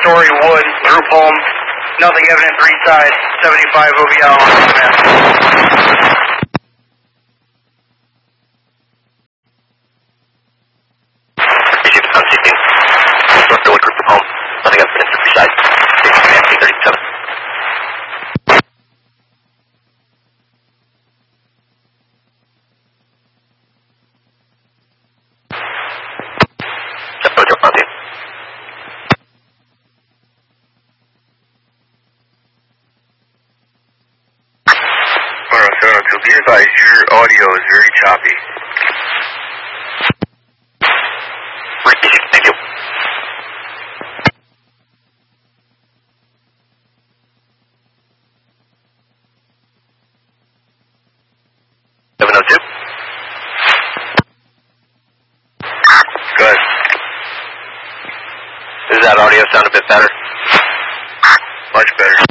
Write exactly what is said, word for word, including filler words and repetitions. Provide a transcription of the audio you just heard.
story wood, group home, nothing evident for east side, seventy-five O B L on the map. North Norwood group home, nothing evident for east side, thirty-seven. Be advised, your audio is very choppy. Thank you. seven oh two. Good. Does that audio sound a bit better? Much better.